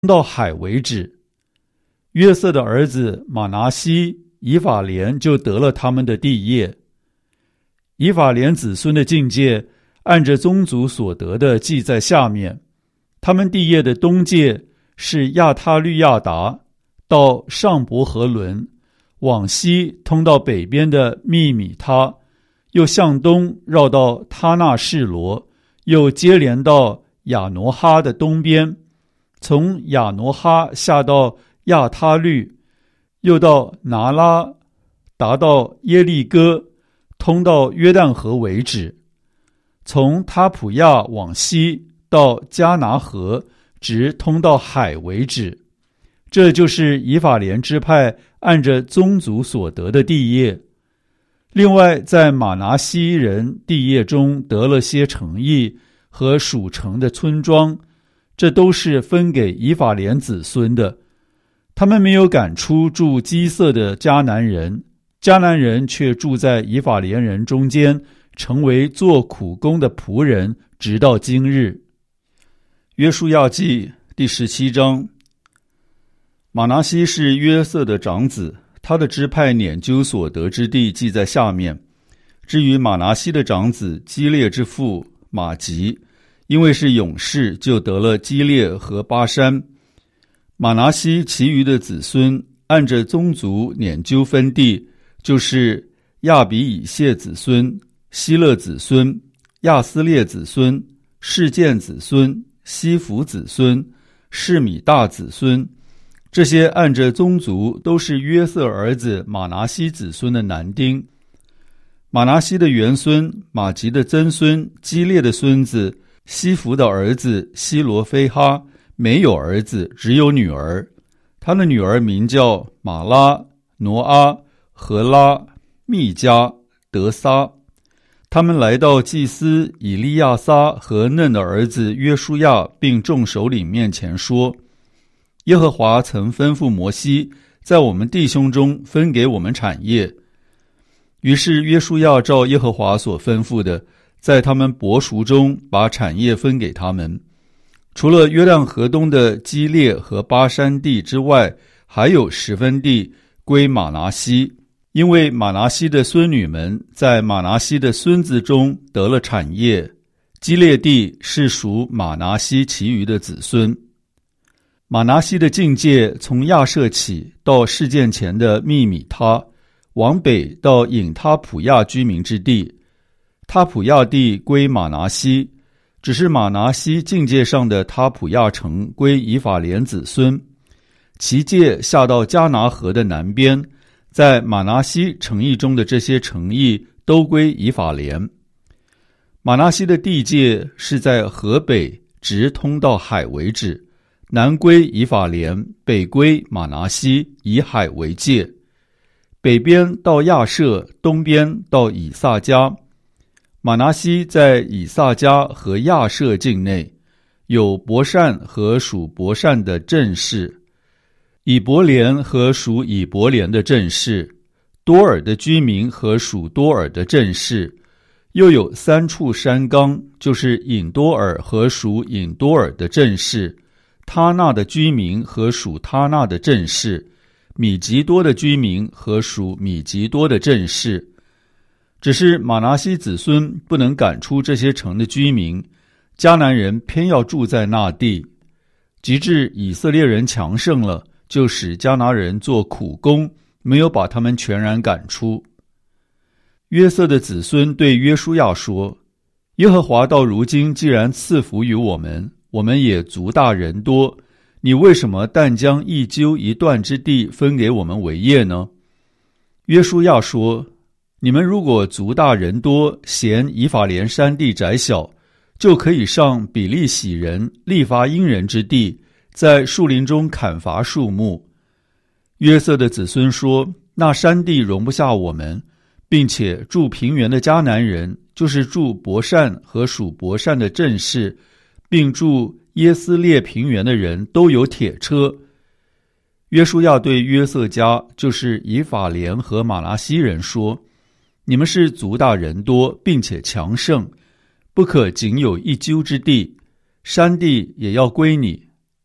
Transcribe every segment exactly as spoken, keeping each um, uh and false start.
到海为止。约瑟的儿子马拿西、以法莲就得了他们的地业。以法莲子孙的境界按着宗族所得的记在下面，他们地业的东界是亚他律亚达到上伯和伦，往西通到北边的密米他，又向东绕到他那示罗，又接连到亚挪哈的东边，从亚挪哈下到亚他律，又到拿拉，达到耶利哥，通到约旦河为止。从他普亚往西到迦拿河，直通到海为止。这就是以法莲支派按着宗族所得的地业。另外，在马拿西人地业中得了些城邑和属城的村庄，这都是分给以法莲子孙的。他们没有赶出住基色的迦南人，迦南人却住在以法莲人中间，成为做苦工的仆人，直到今日。约书亚记第十七章。马拿西是约瑟的长子，他的支派拈阄所得之地记在下面。至于马拿西的长子基列之父马吉，因为是勇士，就得了基列和巴山。马拿西其余的子孙按着宗族拈阄分地，就是亚比以谢子孙、希勒子孙、亚斯列子孙、示剑子孙、西弗子孙、示米大子孙，这些按着宗族都是约瑟儿子马拿西子孙的男丁。马拿西的元孙马吉的曾孙基列的孙子西弗的儿子希罗非哈没有儿子，只有女儿。他的女儿名叫马拉、挪阿、荷拉、密加、德撒。他们来到祭司以利亚撒和嫩的儿子约书亚并众首领面前说，耶和华曾吩咐摩西在我们弟兄中分给我们产业。于是约书亚照耶和华所吩咐的，在他们伯属中把产业分给他们。除了约旦河东的基列和巴山地之外，还有十分地归马拿西，因为马拿西的孙女们在马拿西的孙子中得了产业。基列地是属马拿西其余的子孙。马拿西的境界从亚设起到事件前的密米他，往北到隐他普亚居民之地。他普亚地归马拿西，只是马拿西境界上的他普亚城归以法莲子孙。其界下到迦拿河的南边，在马拿西城邑中的这些城邑都归以法莲。马拿西的地界是在河北直通到海为止，南归以法莲，北归马拿西，以海为界。北边到亚设，东边到以萨迦。马拿西在以萨迦和亚设境内，有伯善和属伯善的镇市，以伯莲和属以伯莲的镇市，多尔的居民和属多尔的镇市，又有三处山冈，就是隐多尔和属隐多尔的镇市，他那的居民和属他那的镇市，米吉多的居民和属米吉多的镇市。只是马拿西子孙不能赶出这些城的居民，迦南人偏要住在那地。及至以色列人强盛了，就使迦南人做苦工，没有把他们全然赶出。约瑟的子孙对约书亚说，耶和华到如今既然赐福于我们，我们也族大人多，你为什么但将一揪一段之地分给我们为业呢？约书亚说，你们如果族大人多，嫌以法莲山地窄小，就可以上比利洗人利伐因人之地，在树林中砍伐树木。约瑟的子孙说，那山地容不下我们，并且住平原的迦南人，就是住伯善和属伯善的镇市，并住耶斯列平原的人都有铁车。约书亚对约瑟家，就是以法莲和马拿西人说，你们是族大人多，并且强盛，不可仅有一揪之地，山地也要归你。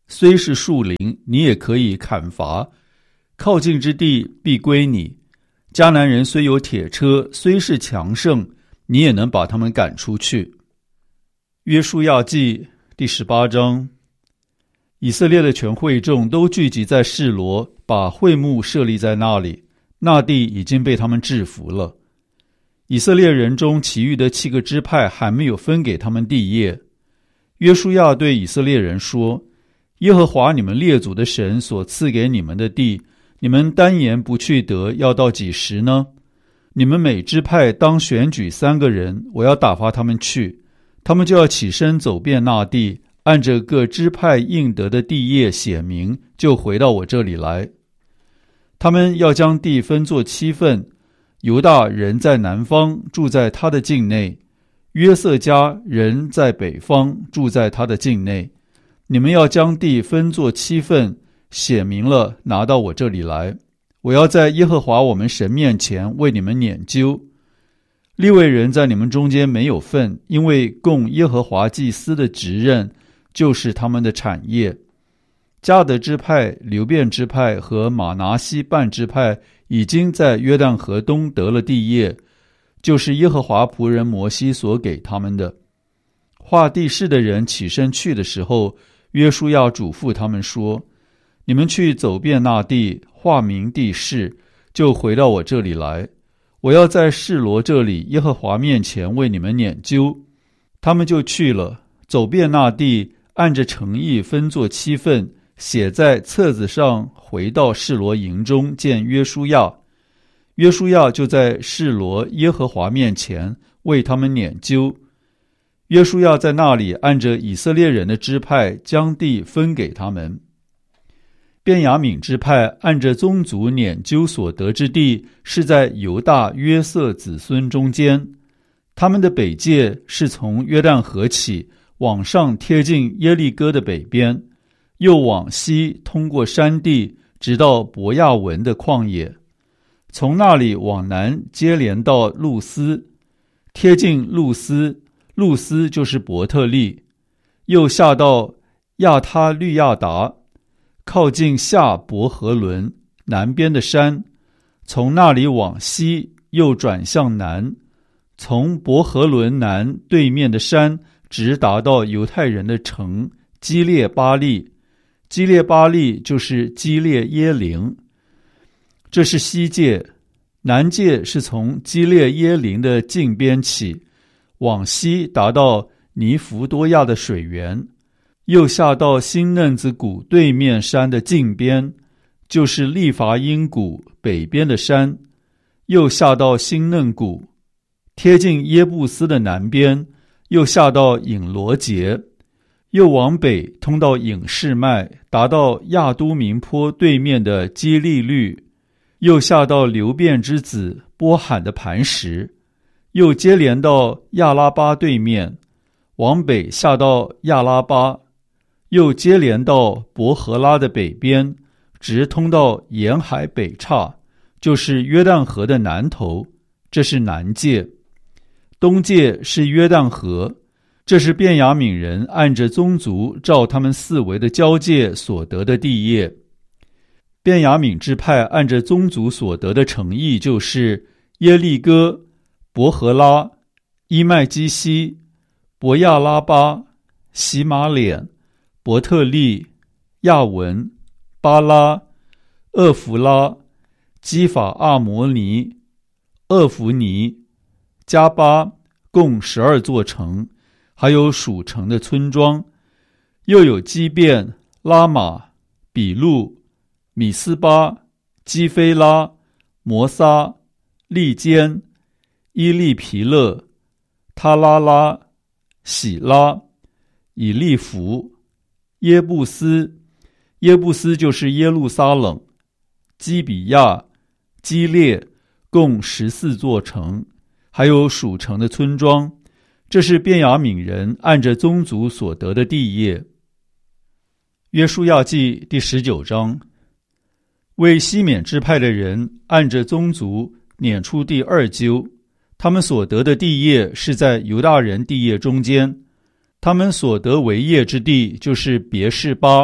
虽是树林，你也可以砍伐，靠近之地必归你。迦南人虽有铁车，虽是强盛，你也能把他们赶出去。约书亚记第十八章。以色列的全会众都聚集在示罗，把会幕设立在那里，那地已经被他们制服了。以色列人中其余的七个支派还没有分给他们地业。约书亚对以色列人说，耶和华你们列祖的神所赐给你们的地，你们单言不去得，要到几时呢？你们每支派当选举三个人，我要打发他们去，他们就要起身走遍那地，按着各支派应得的地业写明，就回到我这里来。他们要将地分作七份，犹大人在南方，住在他的境内；约瑟家人在北方，住在他的境内。你们要将地分作七份，写明了，拿到我这里来。我要在耶和华我们神面前为你们拈阄。利未人在你们中间没有份，因为供耶和华祭司的职任就是他们的产业。迦得支派、流便支派和玛拿西半支派已经在约旦河东得了地业，就是耶和华仆人摩西所给他们的。画地势的人起身去的时候，约书亚嘱咐他们说，你们去走遍那地，画明地势，就回到我这里来。我要在示罗这里耶和华面前为你们拈阄。他们就去了，走遍那地，按着城邑分作七份，写在册子上，回到示罗营中见约书亚。约书亚就在示罗耶和华面前为他们拈阄。约书亚在那里按着以色列人的支派将地分给他们。便雅悯支派按着宗族拈阄所得之地，是在犹大约瑟子孙中间。他们的北界是从约旦河起，往上贴近耶利哥的北边，又往西通过山地，直到伯亚文的旷野，从那里往南接连到路斯，贴近路斯，路斯就是伯特利，又下到亚他律亚达，靠近下伯和伦南边的山，从那里往西又转向南，从伯和伦南对面的山直达到犹太人的城基列巴利，基列巴利就是基列耶林，这是西界。南界是从基列耶林的近边起，往西达到尼弗多亚的水源，又下到新嫩子谷对面山的近边，就是利伐因谷北边的山，又下到新嫩谷，贴近耶布斯的南边，又下到隐罗节，又往北通到隐士麦，达到亚都明坡对面的基利律，又下到流便之子波罕的磐石，又接连到亚拉巴对面，往北下到亚拉巴，又接连到伯和拉的北边，直通到沿海北岔，就是约旦河的南头，这是南界。东界是约旦河，这是便雅悯人按着宗族照他们四围的交界所得的地业。便雅悯支派按着宗族所得的城邑，就是耶利哥、伯和拉、伊麦基西、伯亚拉巴、洗马脸、伯特利、亚文、巴拉、厄弗拉、基法阿摩尼、厄弗尼、加巴，共十二座城，还有属城的村庄，又有基遍、拉玛、比路、米斯巴、基菲拉、摩撒、利坚、伊利皮勒、他拉拉、喜拉、以利弗、耶布斯，耶布斯就是耶路撒冷、基比亚、基列，共十四座城，还有属城的村庄。这是便雅悯人按着宗族所得的地业。约书亚记第十九章。为西缅支派的人按着宗族撵出第二阄，他们所得的地业是在犹大人地业中间。他们所得为业之地，就是别是巴、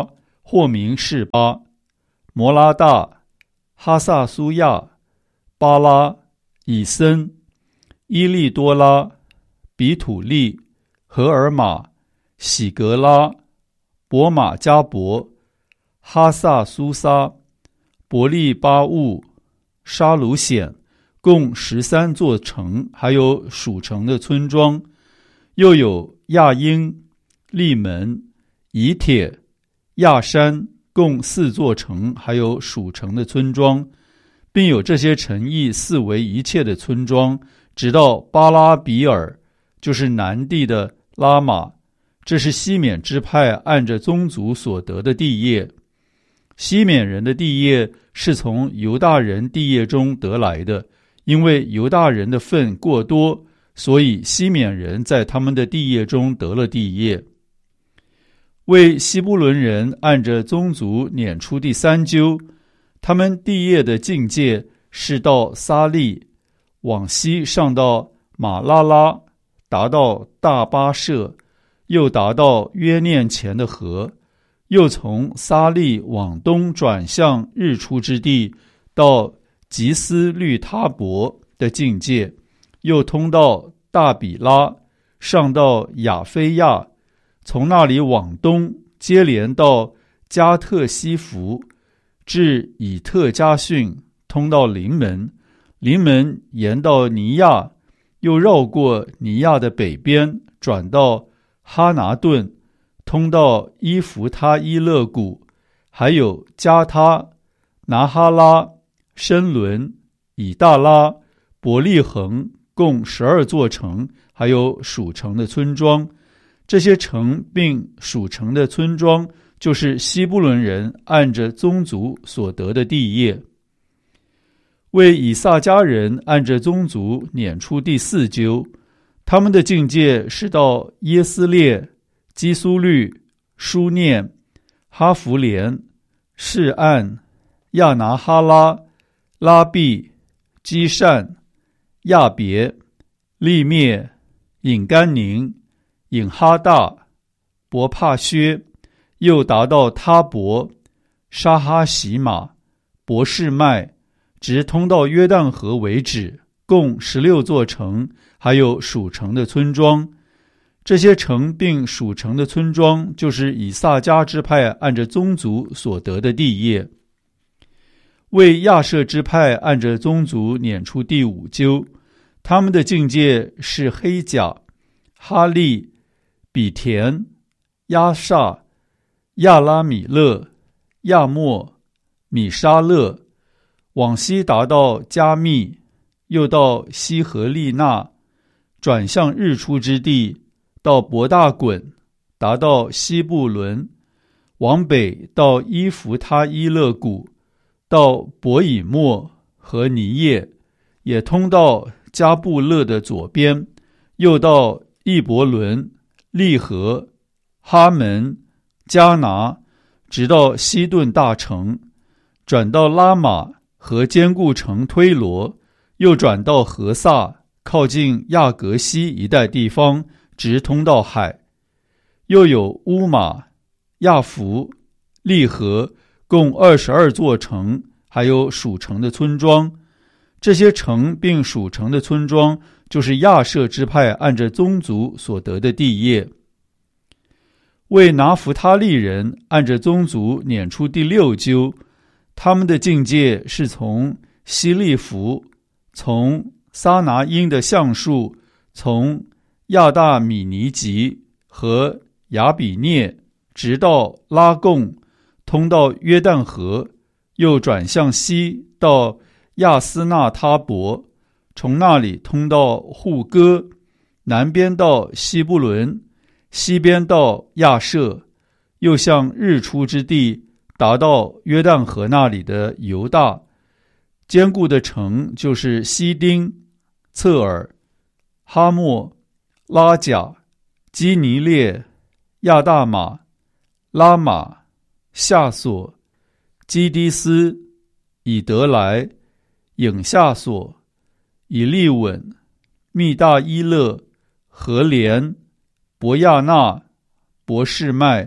或名示巴、摩拉大、哈萨苏亚、巴拉、以森、伊利多拉、比土利、荷尔玛、喜格拉、伯马加伯、哈萨苏撒、伯利巴物、沙鲁显，共十三座城，还有属城的村庄，又有亚英、利门、以铁、亚山，共四座城，还有属城的村庄，并有这些城邑四围一切的村庄，直到巴拉比尔，就是南地的拉玛。这是西缅支派按着宗族所得的地业。西缅人的地业是从犹大人地业中得来的，因为犹大人的份过多，所以西缅人在他们的地业中得了地业。为西布伦人按着宗族撵出第三阄，他们地业的境界是到撒利，往西上到马拉拉，达到大巴舍，又达到约念前的河，又从撒利往东转向日出之地，到吉斯律他伯的境界，又通到大比拉，上到亚非亚，从那里往东接连到加特西弗，至以特加逊，通到临门，临门沿到尼亚，又绕过尼亚的北边，转到哈拿顿，通到伊弗他伊勒谷，还有加他、拿哈拉、申伦、以大拉、伯利恒，共十二座城，还有属城的村庄。这些城并属城的村庄，就是西布伦人按着宗族所得的地业。为以萨迦人按着宗族撵出第四阄，他们的境界是到耶斯列、基苏律、书念、哈弗连、示暗、亚拿哈拉、拉毕、基善、亚别、利灭、隐甘宁、隐哈大、伯帕薛，又达到他伯、沙哈喜马、伯示麦，直通到约旦河为止，共十六座城，还有属城的村庄。这些城并属城的村庄，就是以萨迦支派按着宗族所得的地业。为亚设支派按着宗族撵出第五阄，他们的境界是黑甲、哈利、比田、亚萨、亚拉米勒、亚莫、米沙勒，往西达到加密，又到西和利纳，转向日出之地，到伯大滚，达到西布伦，往北到伊弗他伊勒谷，到伯以莫和尼叶，也通到加布勒的左边，又到易伯伦、利和、哈门、加拿，直到西顿大城，转到拉玛和坚固城推罗，又转到何萨，靠近亚格西一带地方，直通到海。又有乌马、亚弗、利和，共二十二座城，还有属城的村庄。这些城并属城的村庄，就是亚设支派按着宗族所得的地业。为拿弗他利人按着宗族撵出第六阄，他们的境界是从希利弗，从撒拿因的橡树，从亚大米尼吉和亚比涅，直到拉贡，通到约旦河，又转向西到亚斯纳他伯，从那里通到户哥，南边到西布伦，西边到亚设，又向日出之地，达到约旦河那里的犹大。坚固的城就是西丁、侧耳、哈莫、拉甲、基尼列、亚大马、拉玛、夏索、基迪斯、以德莱、影夏索、以利稳、密大伊勒、和连、伯亚纳、伯示麦，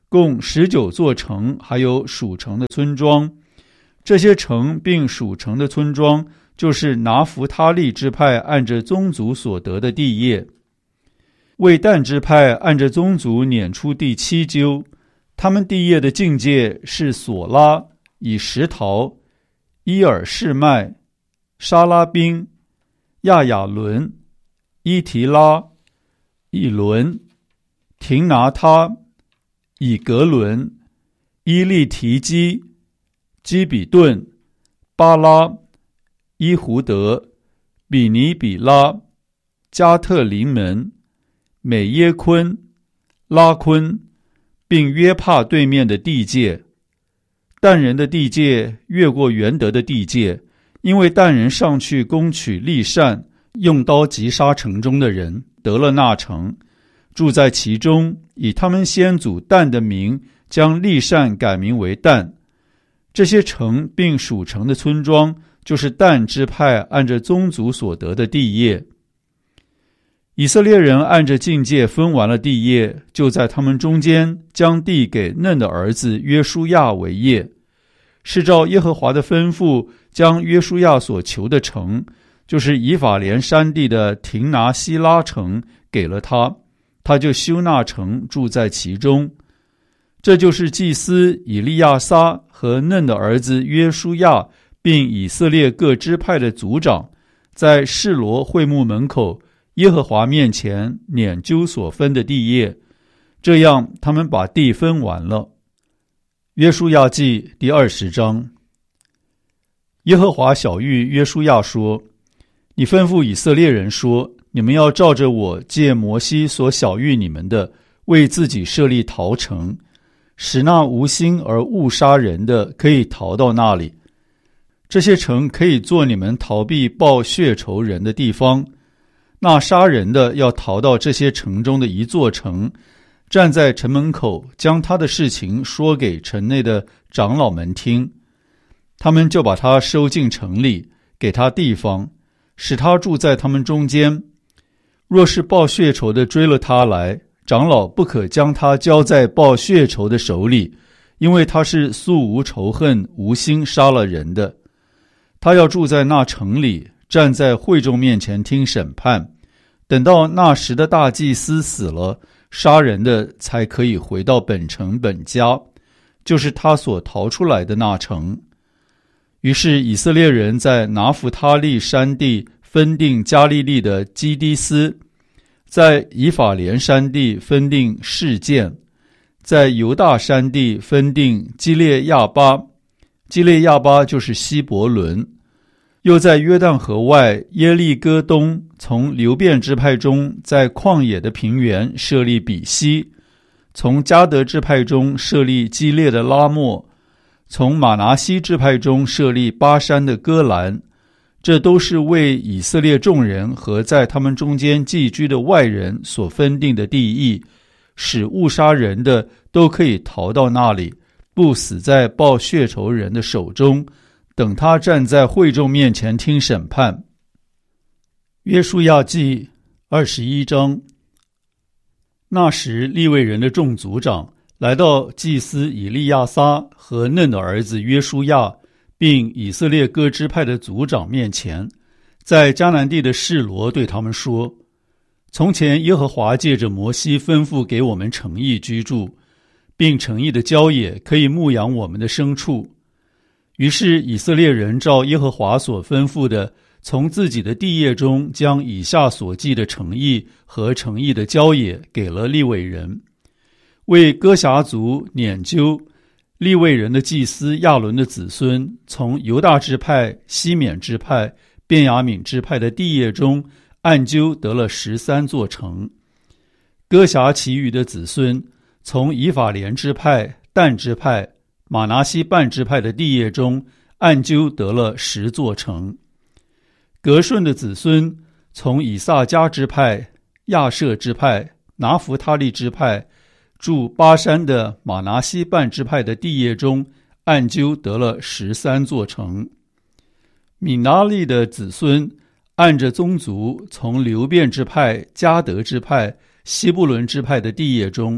共十九座城，还有属城的村庄。这些城并属城的村庄，就是拿弗他利支派按着宗族所得的地业。为但支派按着宗族撵出第七阄，他们地业的境界是索拉、以石陶、伊尔士麦、沙拉宾、亚雅伦、伊提拉、以伦、廷拿他、以格伦、伊利提基、基比顿、巴拉、伊胡德、比尼比拉、加特林门、美耶昆、拉昆，并约帕对面的地界。但人的地界越过原得的地界，因为但人上去攻取利善，用刀击杀城中的人，得了那城，住在其中，以他们先祖但的名，将利善改名为但。这些城并属城的村庄，就是但支派按着宗族所得的地业。以色列人按着境界分完了地业，就在他们中间将地给嫩的儿子约书亚为业，是照耶和华的吩咐，将约书亚所求的城，就是以法莲山地的廷拿西拉城给了他，他就修那城，住在其中。这就是祭司以利亚撒和嫩的儿子约书亚，并以色列各支派的族长，在示罗会幕门口耶和华面前撵阄所分的地业，这样他们把地分完了。约书亚记第二十章。耶和华晓谕约书亚说：你吩咐以色列人说，你们要照着我借摩西所晓谕你们的，为自己设立逃城，使那无心而误杀人的可以逃到那里。这些城可以做你们逃避报血仇人的地方。那杀人的要逃到这些城中的一座城，站在城门口，将他的事情说给城内的长老们听。他们就把他收进城里，给他地方，使他住在他们中间。若是报血仇的追了他来，长老不可将他交在报血仇的手里，因为他是素无仇恨、无心杀了人的。他要住在那城里，站在会众面前听审判，等到那时的大祭司死了，杀人的才可以回到本城本家，就是他所逃出来的那城。于是以色列人在拿弗他利山地分定加利利的基迪斯，在以法莲山地分定示剑，在犹大山地分定基列亚巴，基列亚巴就是希伯伦。又在约旦河外耶利哥东，从流便支派中在旷野的平原设立比西，从迦得支派中设立基列的拉末，从马拿西支派中设立巴山的戈兰。这都是为以色列众人和在他们中间寄居的外人所分定的地役，使误杀人的都可以逃到那里，不死在报血仇人的手中，等他站在会众面前听审判。约书亚记二十一章。那时利未人的众族长来到祭司以利亚撒和嫩的儿子约书亚，并以色列各支派的族长面前，在迦南地的示罗对他们说：从前耶和华借着摩西吩咐给我们城邑居住，并城邑的郊野可以牧养我们的牲畜。于是以色列人照耶和华所吩咐的，从自己的地业中将以下所记的城邑和城邑的郊野给了利未人。为哥辖族撵阄，利未人的祭司亚伦的子孙，从犹大支派、西缅支派、便雅悯支派的地业中按阄得了十三座城。哥辖其余的子孙，从以法莲支派、但支派、马拿西半支派的地业中按阄得了十座城。革顺的子孙，从以萨迦支派、亚设支派、拿弗他利支派，住巴山的马拿西半支派的地业中按阄得了十三座城。米拿利的子孙，按着宗族，从流便支派、迦得支派、希布伦支派的地业中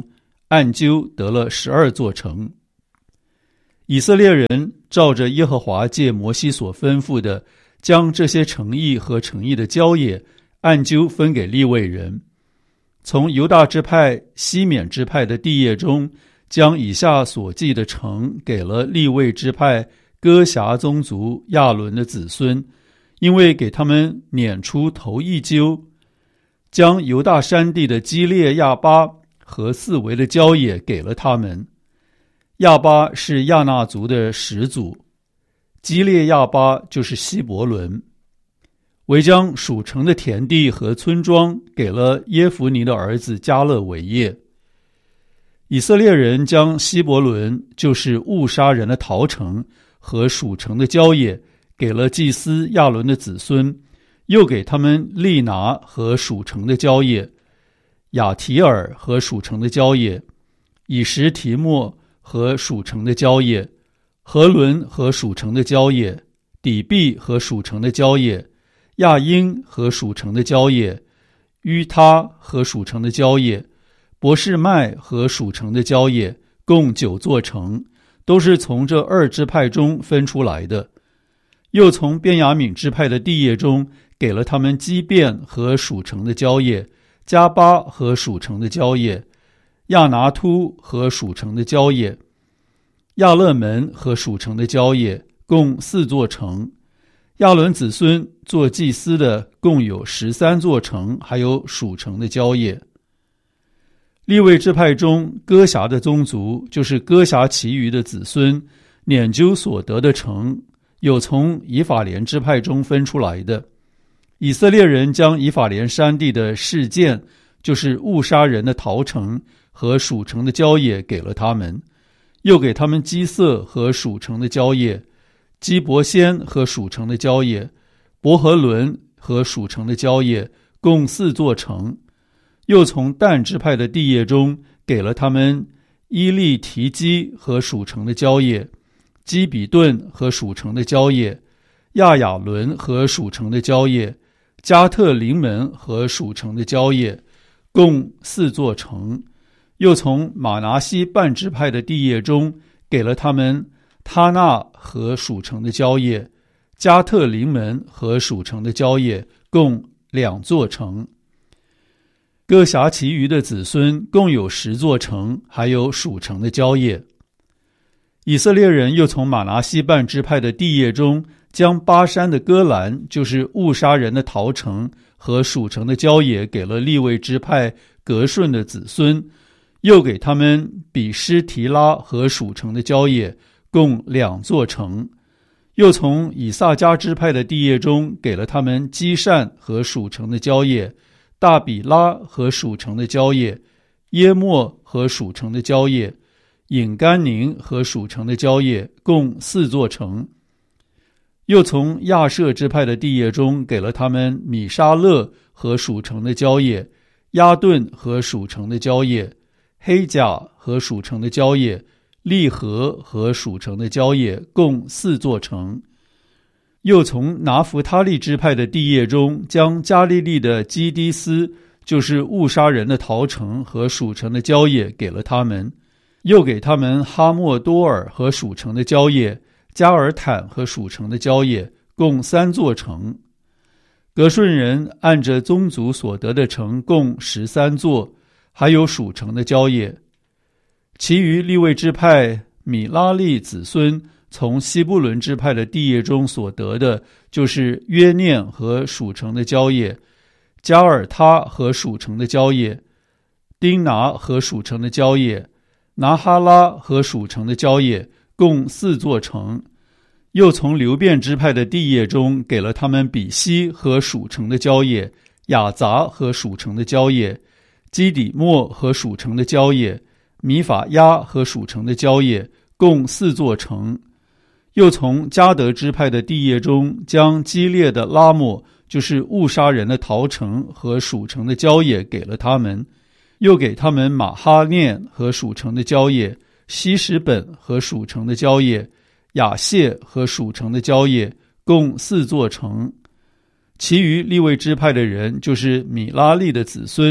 按究得了十二座城。以色列人照着耶和华借摩西所吩咐的，将这些城邑和城邑的郊野按究分给利未人。从犹大支派、西缅支派的地业中，将以下所记的城给了利未支派哥辖宗族亚伦的子孙，因为给他们撵出头一揪，将犹大山地的基列亚巴和四围的郊野给了他们。亚巴是亚纳族的始祖，基列亚巴就是希伯伦。为将属城的田地和村庄给了耶孚尼的儿子迦勒为业。以色列人将希伯伦，就是误杀人的陶城和属城的郊野给了祭司亚伦的子孙，又给他们利拿和属城的郊野，亚提尔和属城的郊野，以实提莫和属城的郊野，何伦和属城的郊野，底壁和属城的郊野，亚英和属城的郊野，于他和属城的郊野，伯示麦和属城的郊野，共九座城，都是从这二支派中分出来的。又从便雅悯支派的地业中给了他们基遍和属城的郊野，加巴和属城的郊野，亚拿突和属城的郊野，亚勒门和属城的郊野，共四座城。亚伦子孙做祭司的共有十三座城，还有属城的郊野。利未支派中哥辖的宗族，就是哥辖其余的子孙撵究所得的城，有从以法莲支派中分出来的。以色列人将以法莲山地的示剑，就是误杀人的陶城和属城的郊野给了他们，又给他们基色和属城的郊野，基伯先和属城的郊野，伯和伦和属城的郊野，共四座城。又从但支派的地业中给了他们伊利提基和属城的郊野，基比顿和属城的郊野，亚雅伦和属城的郊野，加特临门和属城的郊野，共四座城。又从马拿西半支派的地业中给了他们他纳和属城的郊野，加特临门和属城的郊野，共两座城。各辖其余的子孙共有十座城，还有属城的郊野。以色列人又从马拿西半支派的地业中将巴山的戈兰，就是误杀人的陶城和属城的郊野给了利未支派革顺的子孙，又给他们比施提拉和属城的郊野，共两座城。又从以萨迦支派的地业中给了他们基善和属城的郊野，大比拉和属城的郊野，耶莫和属城的郊野，隐甘宁和属城的郊野，共四座城。又从亚舍支派的地业中给了他们米沙勒和属城的郊野，亚顿和属城的郊野，黑甲和属城的郊野，利和和属城的郊野，共四座城。又从拿弗他利支派的地业中将加利利的基迪斯，就是误杀人的陶城和属城的郊野给了他们，又给他们哈莫多尔和属城的郊野，加尔坦和属城的郊野，共三座城。革顺人按着宗族所得的城共十三座，还有属城的郊野。其余利未支派米拉利子孙从西布伦支派的地业中所得的，就是约念和属城的郊野，加尔他和属城的郊野，丁拿和属城的郊野，拿哈拉和属城的郊野，共四座城。又从流便支派的地业中给了他们比西和属城的郊野，雅杂和属城的郊野，基底莫和属城的郊野，米法亚和属城的郊野，共四座城。又从迦得支派的地业中将基列的拉莫，就是误杀人的陶城和属城的郊野给了他们，又给他们马哈念和属城的郊野，西什本和属城的郊野，雅谢和属城的郊野，共四座城。其余利未支派的人，就是米拉利的子孙，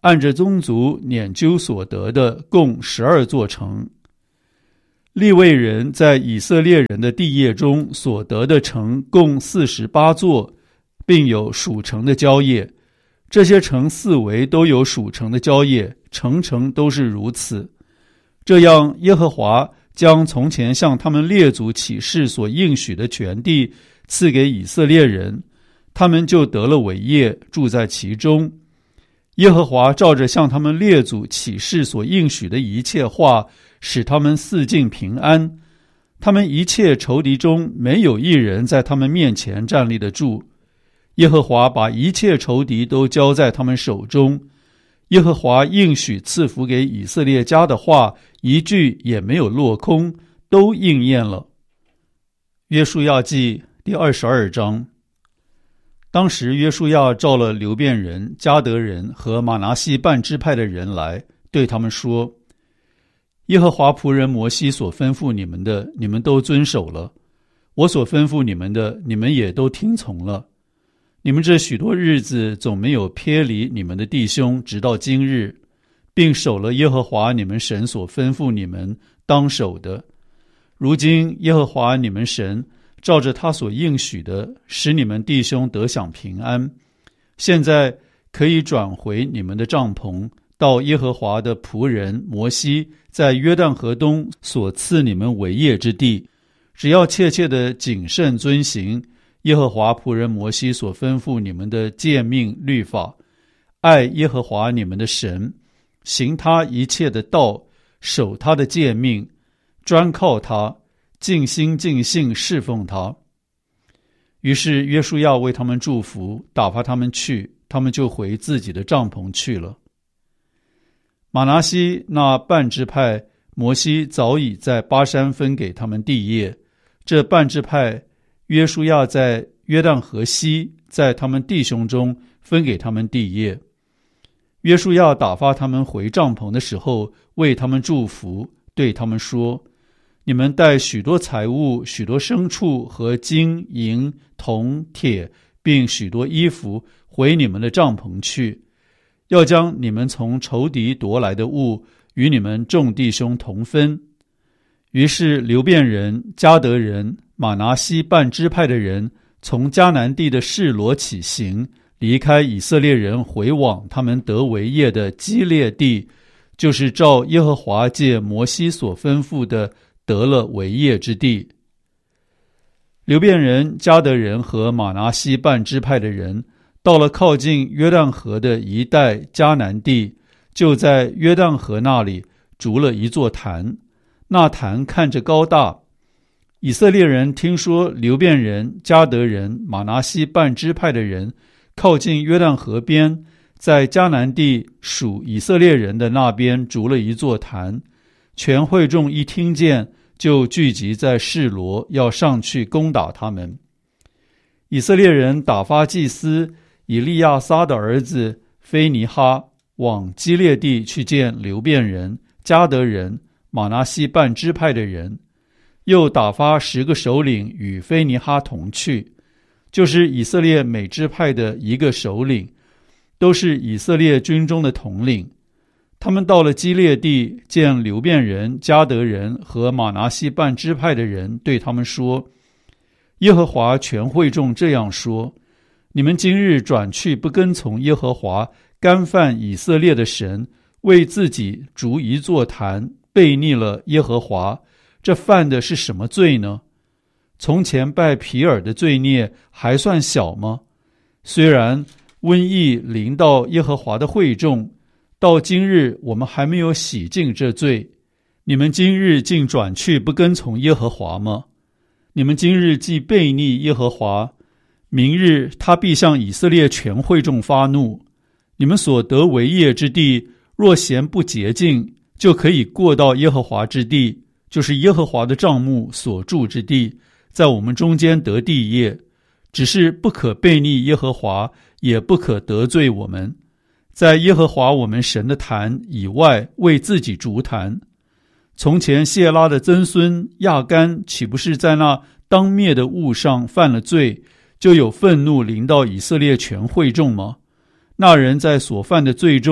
按着宗族拈阄所得的共十二座城。利未人在以色列人的地业中所得的城共四十八座，并有属城的郊业。这些城四围都有属城的郊业，城城都是如此。这样，耶和华将从前向他们列祖起誓所应许的全地赐给以色列人，他们就得了为业，住在其中。耶和华照着向他们列祖起誓所应许的一切话，使他们四境平安。他们一切仇敌中没有一人在他们面前站立得住。耶和华把一切仇敌都交在他们手中。耶和华应许赐福给以色列家的话，一句也没有落空，都应验了。约书亚记第二十二章。当时约书亚召了流便人、迦得人和玛拿西半支派的人来，对他们说：耶和华仆人摩西所吩咐你们的，你们都遵守了；我所吩咐你们的，你们也都听从了。你们这许多日子总没有偏离你们的弟兄，直到今日，并守了耶和华你们神所吩咐你们当守的。如今耶和华你们神照着他所应许的，使你们弟兄得享平安。现在可以转回你们的帐篷，到耶和华的仆人摩西在约旦河东所赐你们为业之地，只要切切的谨慎遵行耶和华仆人摩西所吩咐你们的诫命律法，爱耶和华你们的神，行他一切的道，守他的诫命，专靠他，尽心尽性侍奉他。于是约书亚为他们祝福，打发他们去，他们就回自己的帐篷去了。玛拿西那半支派，摩西早已在巴山分给他们地业，这半支派约书亚在约旦河西，在他们弟兄中分给他们地业。约书亚打发他们回帐篷的时候，为他们祝福，对他们说：你们带许多财物、许多牲畜和金银铜铁，并许多衣服回你们的帐篷去，要将你们从仇敌夺来的物与你们众弟兄同分。于是流便人、迦得人、玛拿西半支派的人从迦南地的示罗起行，离开以色列人，回往他们得为业的基列地，就是照耶和华借摩西所吩咐的得了为业之地。流便人、迦得人和玛拿西半支派的人到了靠近约旦河的一带迦南地，就在约旦河那里筑了一座坛，那坛看着高大。以色列人听说流便人、迦得人、玛拿西半支派的人靠近约旦河边，在迦南地属以色列人的那边筑了一座坛，全会众一听见，就聚集在示罗，要上去攻打他们。以色列人打发祭司以利亚撒的儿子菲尼哈往基列地去见流便人、迦得人、玛拿西半支派的人，又打发十个首领与菲尼哈同去，就是以色列每支派的一个首领，都是以色列军中的统领。他们到了基列地，见流便人、迦得人和玛拿西半支派的人，对他们说：耶和华全会众这样说，你们今日转去不跟从耶和华，干犯以色列的神，为自己筑一座坛，悖逆了耶和华，这犯的是什么罪呢？从前拜毗尔的罪孽还算小吗？虽然瘟疫临到耶和华的会众，到今日我们还没有洗净这罪，你们今日竟转去不跟从耶和华吗？你们今日既悖逆耶和华，明日他必向以色列全会众发怒。你们所得为业之地，若嫌不洁净，就可以过到耶和华之地，就是耶和华的帐幕所住之地，在我们中间得地业，只是不可悖逆耶和华，也不可得罪我们，在耶和华我们神的坛以外为自己筑坛。从前谢拉的曾孙亚干岂不是在那当灭的物上犯了罪，就有愤怒临到以色列全会众吗？那人在所犯的罪中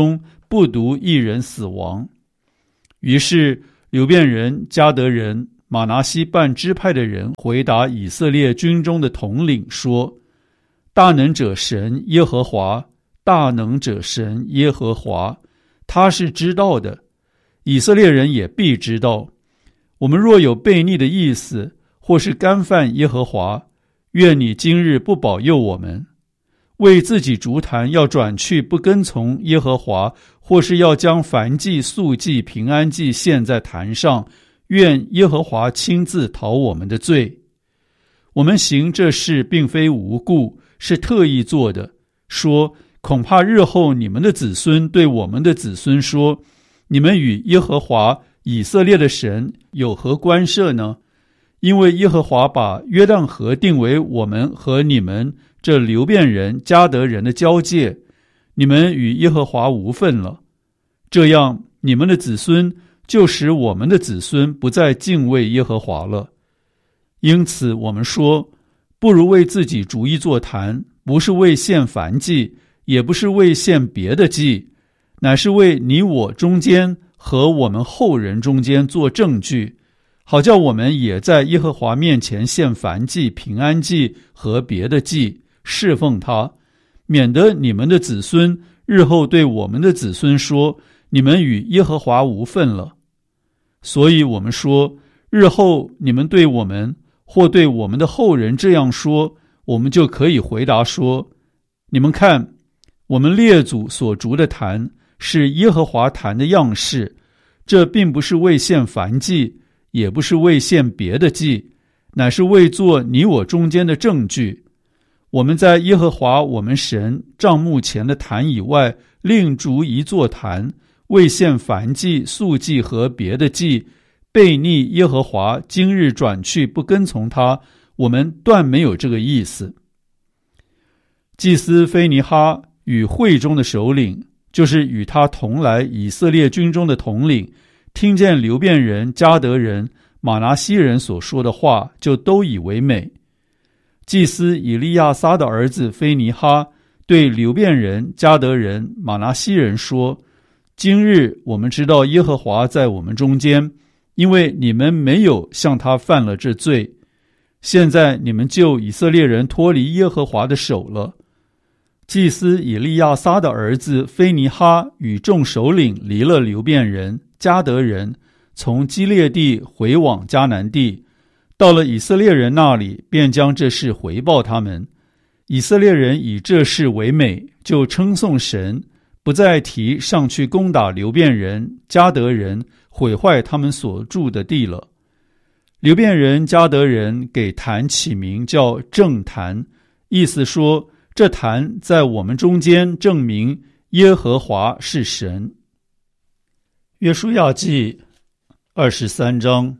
不独一人死亡。于是流便人、迦得人、玛拿西半支派的人回答以色列军中的统领说：大能者神耶和华，大能者神耶和华，他是知道的，以色列人也必知道。我们若有悖逆的意思，或是干犯耶和华，愿你今日不保佑我们。为自己筑坛要转去不跟从耶和华，或是要将燔祭、素祭、平安祭献在坛上，愿耶和华亲自讨我们的罪。我们行这事并非无故，是特意做的，说恐怕日后你们的子孙对我们的子孙说：你们与耶和华以色列的神有何关涉呢？因为耶和华把约旦河定为我们和你们这流便人、迦得人的交界，你们与耶和华无分了。这样，你们的子孙就使我们的子孙不再敬畏耶和华了。因此我们说，不如为自己逐一座坛，不是为献燔祭，也不是为献别的祭，乃是为你我中间和我们后人中间做证据，好叫我们也在耶和华面前献燔祭、平安祭和别的祭，侍奉他，免得你们的子孙日后对我们的子孙说：你们与耶和华无分了。所以我们说，日后你们对我们或对我们的后人这样说，我们就可以回答说：你们看，我们列祖所筑的坛是耶和华坛的样式，这并不是为献燔祭，也不是为献别的祭，乃是为做你我中间的证据。我们在耶和华我们神帐幕前的坛以外，另筑一座坛，为献燔祭、素祭和别的祭，悖逆耶和华，今日转去不跟从他，我们断没有这个意思。祭司非尼哈与会中的首领，就是与他同来以色列军中的统领，听见流便人、迦得人、玛拿西人所说的话，就都以为美。祭司以利亚撒的儿子非尼哈对流便人、迦得人、玛拿西人说：今日我们知道耶和华在我们中间，因为你们没有向他犯了这罪。现在你们救以色列人脱离耶和华的手了。祭司以利亚撒的儿子非尼哈与众首领离了流便人、迦得人，从基列地回往迦南地，到了以色列人那里，便将这事回报他们。以色列人以这事为美，就称颂神，不再提上去攻打流便人、迦得人，毁坏他们所住的地了。流便人、迦得人给坛起名叫正坛，意思说这坛在我们中间证明耶和华是神。约书亚记二十三章。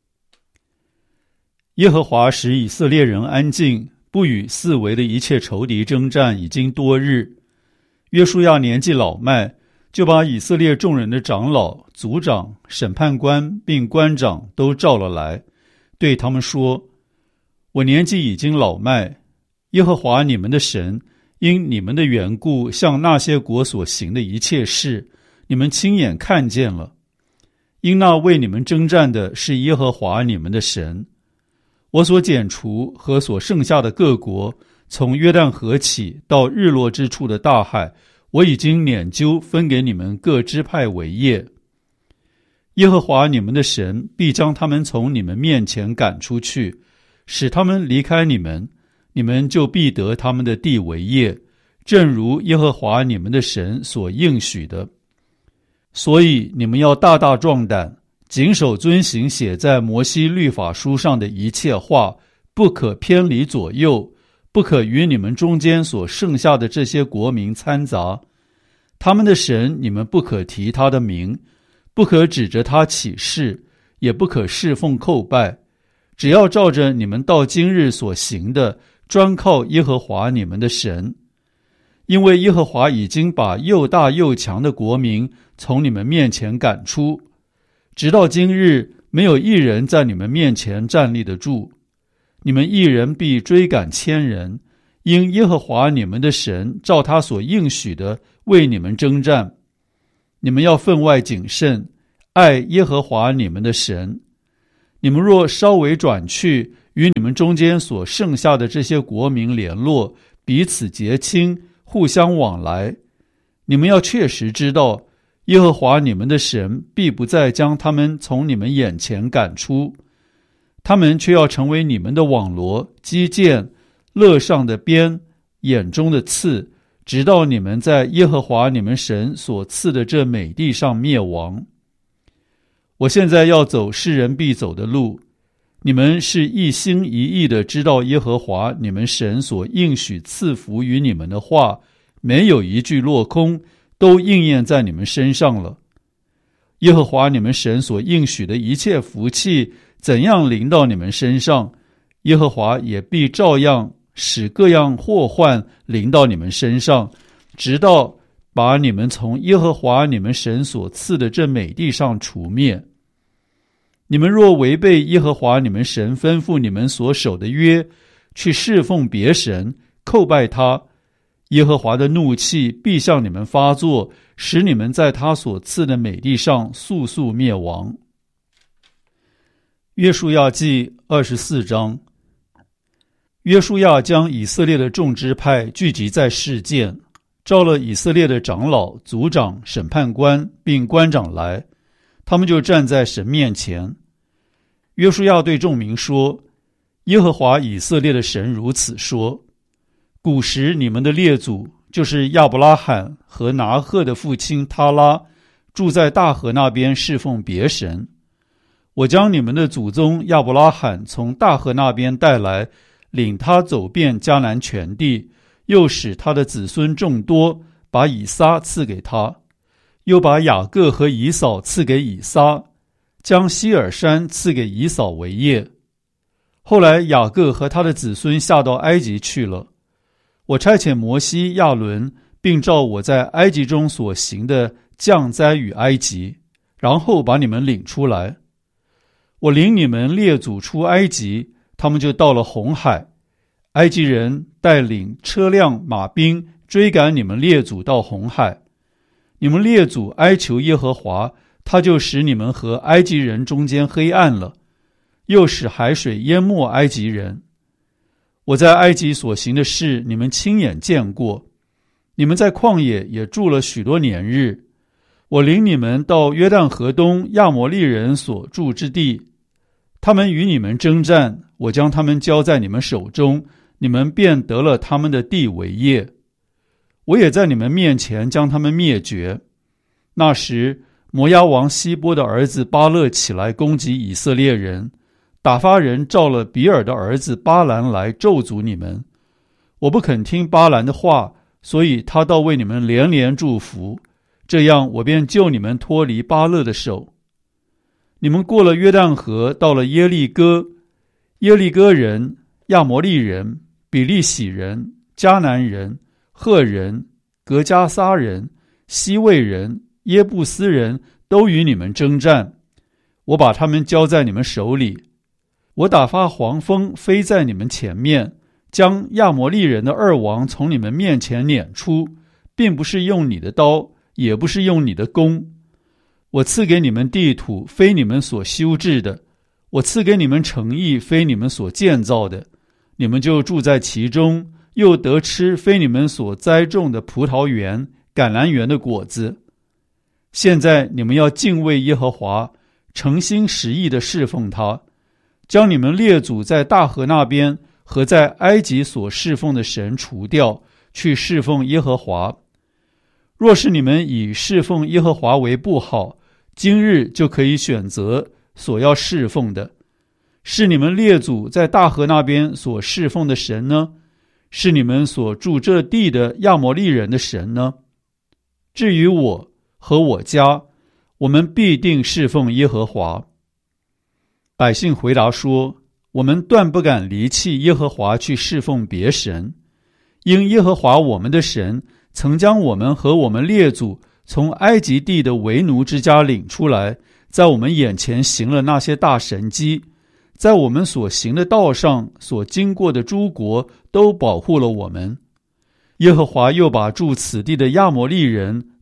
耶和华使以色列人安静，不与四围的一切仇敌征战，已经多日。约书亚年纪老迈，就把以色列众人的长老、族长、审判官并官长都召了来，对他们说：我年纪已经老迈，耶和华你们的神因你们的缘故向那些国所行的一切事，你们亲眼看见了。因那为你们征战的是耶和华你们的神。我所剪除和所剩下的各国，从约旦河起到日落之处的大海，我已经拈阄分给你们各支派为业。耶和华你们的神必将他们从你们面前赶出去，使他们离开你们，你们就必得他们的地为业，正如耶和华你们的神所应许的。所以你们要大大壮胆，谨守遵行写在摩西律法书上的一切话，不可偏离左右，不可与你们中间所剩下的这些国民掺杂。他们的神你们不可提他的名，不可指着他起誓，也不可侍奉叩拜，只要照着你们到今日所行的，专靠耶和华你们的神。因为耶和华已经把又大又强的国民从你们面前赶出，直到今日没有一人在你们面前站立得住。你们一人必追赶千人，因耶和华你们的神照他所应许的为你们征战。 你们要分外谨慎，爱耶和华你们的神。你们若稍微转去，与你们中间所剩下的这些国民联络，彼此结亲，互相往来，你们要确实知道，耶和华你们的神必不再将他们从你们眼前赶出，他们却要成为你们的网罗、基箭、肋上的鞭、眼中的刺，直到你们在耶和华你们神所赐的这美地上灭亡。我现在要走世人必走的路，你们是一心一意的知道耶和华你们神所应许赐福于你们的话，没有一句落空，都应验在你们身上了。耶和华你们神所应许的一切福气怎样临到你们身上，耶和华也必照样使各样祸患临到你们身上，直到把你们从耶和华你们神所赐的这美地上除灭。你们若违背耶和华你们神吩咐你们所守的约，去侍奉别神，叩拜他，耶和华的怒气必向你们发作，使你们在他所赐的美地上速速灭亡。约书亚记二十四章。约书亚将以色列的众支派聚集在示剑，召了以色列的长老、族长、审判官并官长来，他们就站在神面前。约书亚对众民说：耶和华以色列的神如此说，古时你们的列祖，就是亚伯拉罕和拿鹤的父亲他拉，住在大河那边侍奉别神。我将你们的祖宗亚伯拉罕从大河那边带来，领他走遍迦南全地，又使他的子孙众多，把以撒赐给他，又把雅各和以扫赐给以撒，将希尔山赐给以扫为业。后来雅各和他的子孙下到埃及去了。我差遣摩西、亚伦，并照我在埃及中所行的降灾与埃及，然后把你们领出来。我领你们列祖出埃及，他们就到了红海。埃及人带领车辆马兵追赶你们列祖到红海。你们列祖哀求耶和华，他就使你们和埃及人中间黑暗了，又使海水淹没埃及人。我在埃及所行的事，你们亲眼见过。你们在旷野也住了许多年日。我领你们到约旦河东亚摩利人所住之地，他们与你们征战，我将他们交在你们手中，你们便得了他们的地为业。我也在你们面前将他们灭绝。那时摩押王希波的儿子巴勒起来攻击以色列人，打发人召了比尔的儿子巴兰来咒诅你们。我不肯听巴兰的话，所以他倒为你们连连祝福，这样我便救你们脱离巴勒的手。你们过了约旦河，到了耶利哥，耶利哥人、亚摩利人、比利洗人、迦南人、赫人、格加撒人、西魏人、耶布斯人都与你们征战，我把他们交在你们手里。我打发黄蜂飞在你们前面，将亚摩利人的二王从你们面前撵出，并不是用你的刀，也不是用你的弓。我赐给你们地土，非你们所修治的；我赐给你们城邑，非你们所建造的。你们就住在其中，又得吃非你们所栽种的葡萄园、橄榄园的果子。现在你们要敬畏耶和华，诚心实意地侍奉他，将你们列祖在大河那边和在埃及所侍奉的神除掉，去侍奉耶和华。若是你们以侍奉耶和华为不好，今日就可以选择所要侍奉的。是你们列祖在大河那边所侍奉的神呢？是你们所住这地的亚摩利人的神呢？至于我和我家，我们必定侍奉耶和华。百姓回答说：我们断不敢离弃耶和华去侍奉别神，因耶和华我们的神曾将我们和我们列祖从埃及地的为奴之家领出来，在我们眼前行了那些大神迹，在我们所行的道上所经过的诸国都保护了我们。耶和华又把住此地的亚摩利人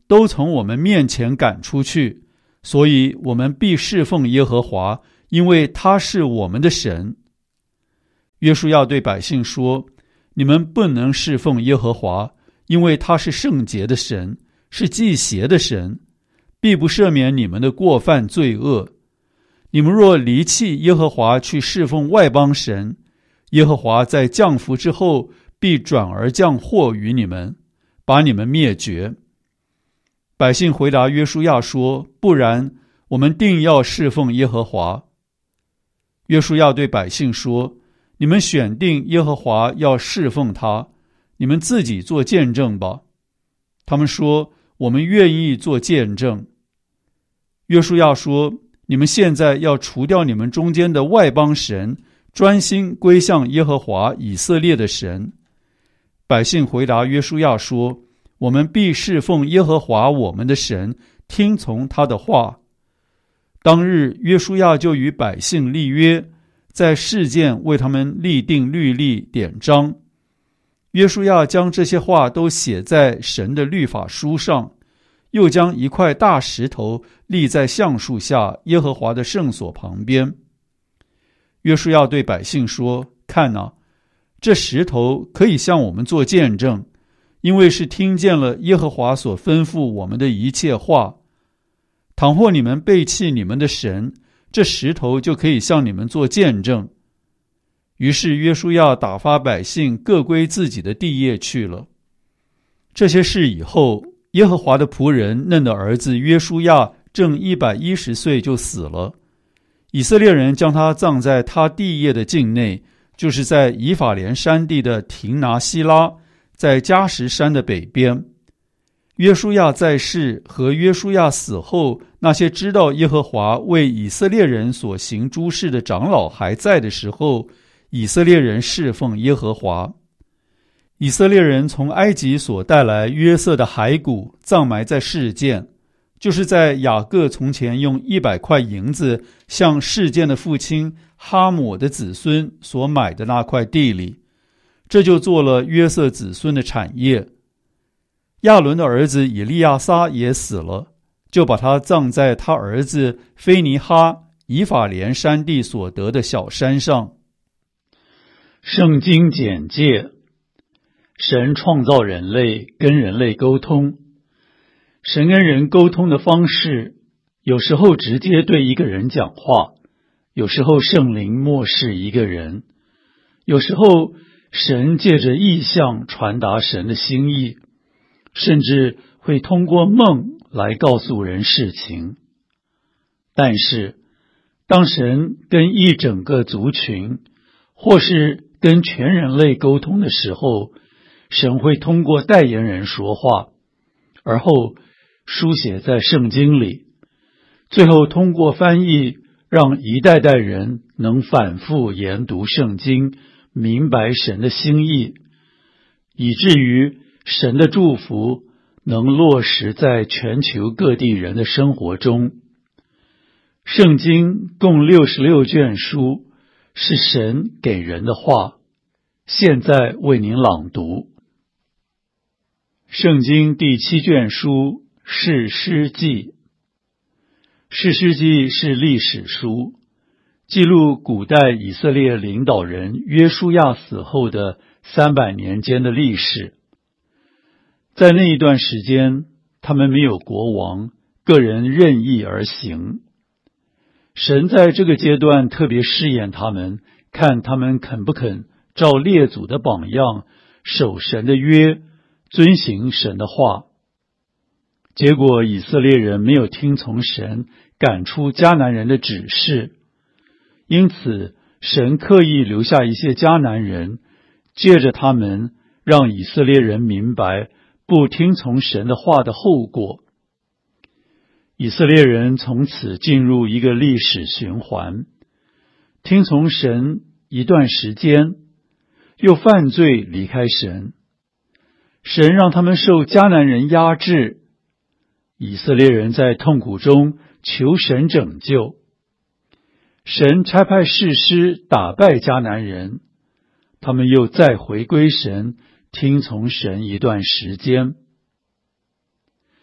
都从我们面前赶出去，所以我们必侍奉耶和华，因为他是我们的神。约书亚对百姓说，你们不能侍奉耶和华，因为他是圣洁的神，是忌邪的神，必不赦免你们的过犯罪恶。你们若离弃耶和华去侍奉外邦神，耶和华在降福之后必转而降祸于你们，把你们灭绝。百姓回答约书亚说，不然，我们定要侍奉耶和华。约书亚对百姓说，你们选定耶和华要侍奉他，你们自己做见证吧。他们说，我们愿意做见证。约书亚说，你们现在要除掉你们中间的外邦神，专心归向耶和华以色列的神。百姓回答约书亚说，我们必侍奉耶和华我们的神，听从他的话。当日约书亚就与百姓立约，在示剑为他们立定律例典章。约书亚将这些话都写在神的律法书上，又将一块大石头立在橡树下耶和华的圣所旁边。约书亚对百姓说，看哪，这石头可以向我们做见证，因为是听见了耶和华所吩咐我们的一切话。倘或你们背弃你们的神，这石头就可以向你们做见证。于是约书亚打发百姓各归自己的地业去了。这些事以后，耶和华的仆人嫩的儿子约书亚正一百一十岁就死了。以色列人将他葬在他地业的境内，就是在以法莲山地的亭拿西拉，在迦实山的北边。约书亚在世和约书亚死后，那些知道耶和华为以色列人所行诸事的长老还在的时候，以色列人侍奉耶和华。以色列人从埃及所带来约瑟的骸骨，葬埋在示剑，就是在雅各从前用一百块银子向示剑的父亲哈抹的子孙所买的那块地里，这就做了约瑟子孙的产业。亚伦的儿子以利亚撒也死了，就把他葬在他儿子菲尼哈以法莲山地所得的小山上。圣经简介：神创造人类，跟人类沟通。神跟人沟通的方式，有时候直接对一个人讲话，有时候圣灵默示一个人，有时候神借着异象传达神的心意，甚至会通过梦来告诉人事情。但是，当神跟一整个族群，或是跟全人类沟通的时候，神会通过代言人说话，而后书写在圣经里，最后通过翻译，让一代代人能反复研读圣经，明白神的心意，以至于神的祝福能落实在全球各地人的生活中。圣经共六十六卷书，是神给人的话，现在为您朗读。圣经第七卷书士师记。士师记是历史书，记录古代以色列领导人约书亚死后的三百年间的历史。在那一段时间，他们没有国王，个人任意而行。神在这个阶段特别试验他们，看他们肯不肯照列祖的榜样，守神的约，遵行神的话。结果以色列人没有听从神赶出迦南人的指示，因此神刻意留下一些迦南人，借着他们让以色列人明白不听从神的话的后果。以色列人从此进入一个历史循环，听从神一段时间，又犯罪离开神，神让他们受迦南人压制，以色列人在痛苦中求神拯救，神差派士师打败迦南人，他们又再回归神，听从神一段时间。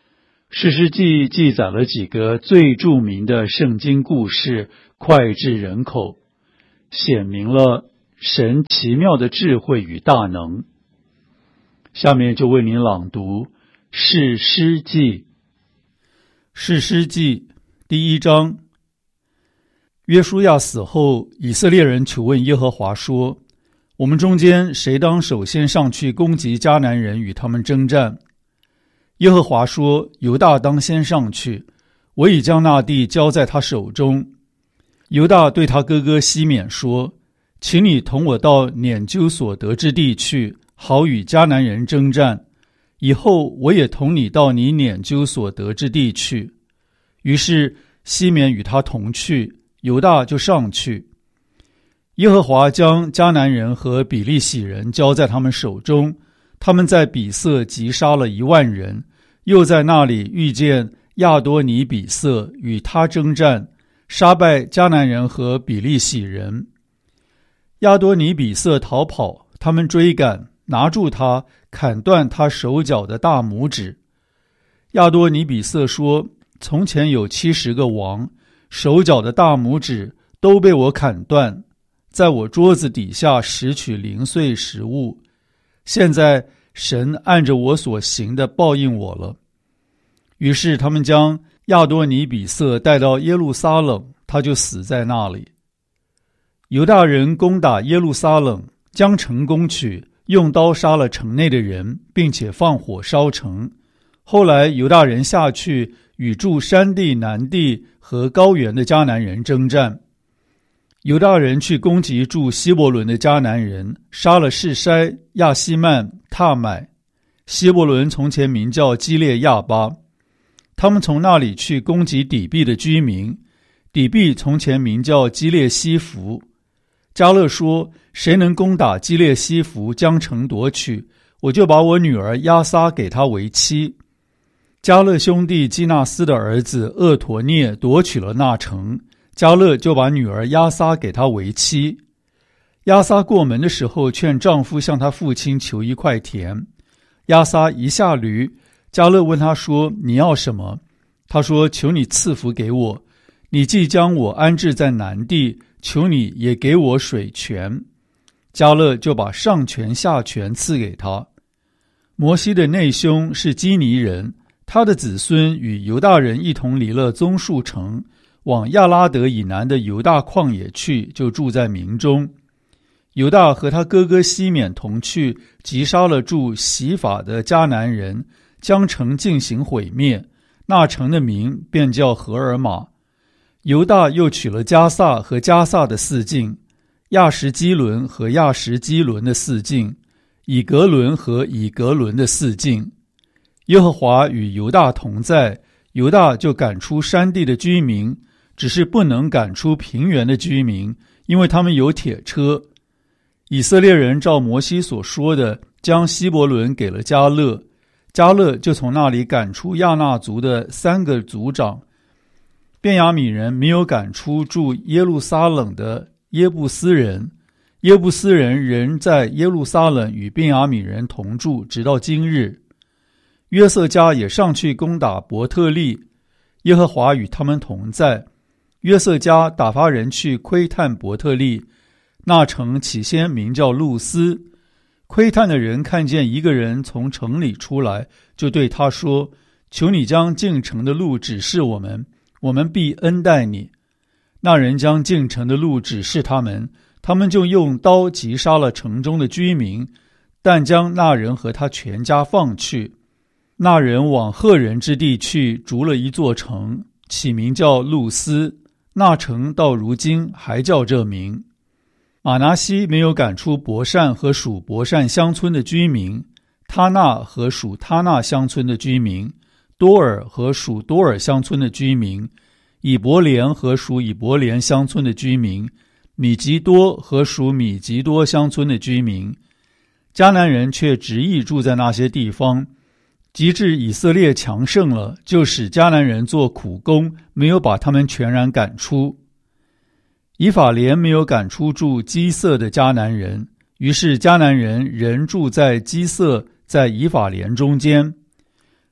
士师记记载了几个最著名的圣经故事，脍炙人口，显明了神奇妙的智慧与大能。下面就为您朗读士师记。士师记第一章。约书亚死后，以色列人求问耶和华说，我们中间谁当首先上去攻击迦南人，与他们征战？耶和华说，犹大当先上去，我已将那地交在他手中。犹大对他哥哥西缅说，请你同我到撵究所得之地去，好与迦南人征战，以后我也同你到你撵究所得之地去。于是西缅与他同去，犹大就上去。耶和华将迦南人和比利洗人交在他们手中，他们在比色击杀了一万人，又在那里遇见亚多尼比色，与他征战，杀败迦南人和比利洗人。亚多尼比色逃跑，他们追赶，拿住他，砍断他手脚的大拇指。亚多尼比色说，从前有七十个王，手脚的大拇指都被我砍断，在我桌子底下拾取零碎食物。现在神按着我所行的报应我了。于是他们将亚多尼比色带到耶路撒冷，他就死在那里。犹大人攻打耶路撒冷，将城攻取，用刀杀了城内的人，并且放火烧城。后来犹大人下去与住山地、南地和高原的迦南人征战。犹大人去攻击住希伯伦的迦南人，杀了示筛、亚希曼、塔买。希伯伦从前名叫基列亚巴。他们从那里去攻击底壁的居民，底壁从前名叫基列西弗。迦勒说，谁能攻打基列西弗，将城夺取，我就把我女儿押撒给他为妻。迦勒兄弟基纳斯的儿子厄陀涅夺取了那城，迦勒就把女儿押撒给他为妻。押撒过门的时候，劝丈夫向他父亲求一块田。押撒一下驴，迦勒问他说，你要什么？他说，求你赐福给我，你既将我安置在南地，求你也给我水泉。迦勒就把上泉下泉赐给他。摩西的内兄是基尼人，他的子孙与犹大人一同离了棕树城，往亚拉德以南的犹大旷野去，就住在民中。犹大和他哥哥西缅同去，击杀了住洗法的迦南人，将城进行毁灭，那城的名便叫何尔玛。犹大又取了迦萨和迦萨的四境，亚什基伦和亚什基伦的四境，以格伦和以格伦的四境。耶和华与犹大同在，犹大就赶出山地的居民，只是不能赶出平原的居民，因为他们有铁车。以色列人照摩西所说的，将希伯伦给了迦勒，迦勒就从那里赶出亚衲族的三个族长。便雅悯人没有赶出住耶路撒冷的耶布斯人，耶布斯人仍在耶路撒冷与便雅悯人同住，直到今日。约瑟家也上去攻打伯特利，耶和华与他们同在。约瑟家打发人去窥探伯特利，那城起先名叫路斯。窥探的人看见一个人从城里出来，就对他说，求你将进城的路指示我们，我们必恩待你。那人将进城的路指示他们，他们就用刀击杀了城中的居民，但将那人和他全家放去。那人往赫人之地去，筑了一座城，起名叫路斯，那城到如今还叫这名。马拿西没有赶出伯善和属伯善乡村的居民，他纳和属他纳乡村的居民，多尔和属多尔乡村的居民，以伯莲和属以伯莲乡村的居民，米吉多和属米吉多乡村的居民。迦南人却执意住在那些地方，及至以色列强盛了，就使迦南人做苦工，没有把他们全然赶出。以法莲没有赶出住基色的迦南人，于是迦南人仍住在基色，在以法莲中间。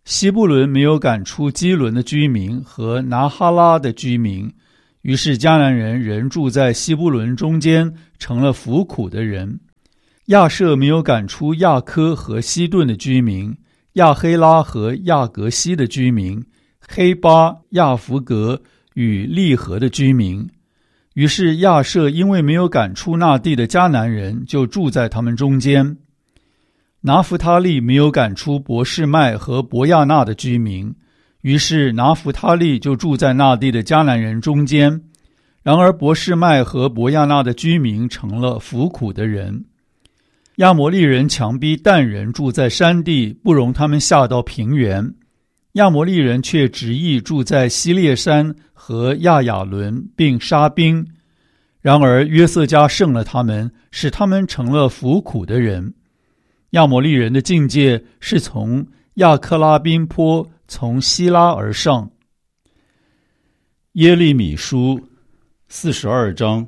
西布伦没有赶出基伦的居民和拿哈拉的居民，于是迦南人仍住在西布伦中间，成了服苦的人。亚设没有赶出亚科和西顿的居民，亚黑拉和亚格西的居民，黑巴、亚弗格与利河的居民。于是亚设因为没有赶出那地的迦南人，就住在他们中间。拿弗他利没有赶出伯示麦和伯亚纳的居民，于是拿弗他利就住在那地的迦南人中间。然而伯示麦和伯亚纳的居民成了服苦的人。亚摩利人强逼但人住在山地，不容他们下到平原。亚摩利人却执意住在西列山和亚雅伦，并杀兵。然而约瑟家胜了他们，使他们成了服苦的人。亚摩利人的境界是从亚克拉宾坡，从希拉而上。耶利米书四十二章。